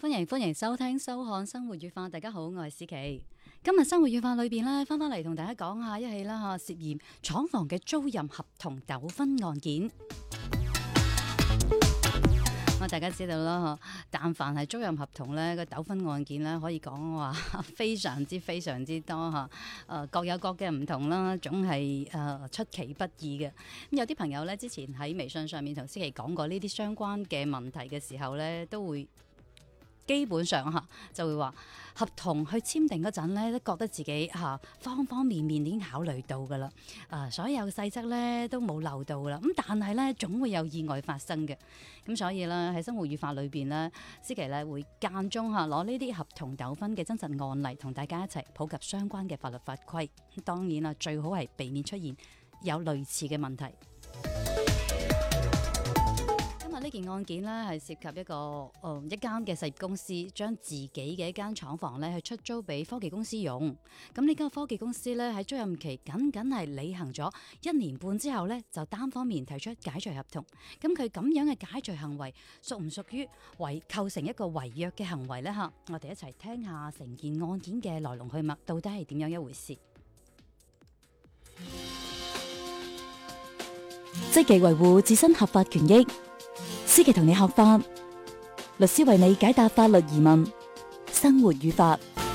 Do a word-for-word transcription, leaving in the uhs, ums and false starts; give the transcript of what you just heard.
歡迎歡迎收聽收看生活粵化，大家好，我係思琪。今日生活粵化裏邊咧，翻返嚟同大家講下一起啦嚇，涉嫌廠房嘅租賃合同糾紛案件。我大家知道啦，但凡係租賃合同咧，個糾紛案件咧，可以講話非常之非常之多嚇。誒各有各嘅唔同啦，總係誒出其不意嘅。咁有啲朋友咧，之前喺微信上面同思琪講過呢啲相關嘅問題嘅時候咧，都會基本上嚇就會話合同去簽訂嗰陣咧，都覺得自己嚇方方面面已經考慮到㗎啦。誒所有細則咧都冇漏到㗎啦。咁但係咧總會有意外發生嘅。咁所以咧喺生活語法裏邊咧，思琪咧會間中嚇攞呢啲合同糾紛嘅真實案例，同大家一齊普及相關嘅法律法規。當然啦，最好係避免出現有類似嘅問題。呢件案件咧係涉及一個誒、呃、一間嘅實業公司將自己嘅一間廠房咧去出租俾科技公司用。咁呢間科技公司咧喺租賃期僅僅係履行咗一年半之後咧，就單方面提出解除合同。咁佢咁樣嘅解除行為屬唔屬於違構成一個違約嘅行為呢？嚇，我哋一齊聽下成件案件嘅來龍去脈，到底係點樣一回事？ 積極維護自身合法權益，思琪同你學法，律師為你解答法律疑問，生活與法。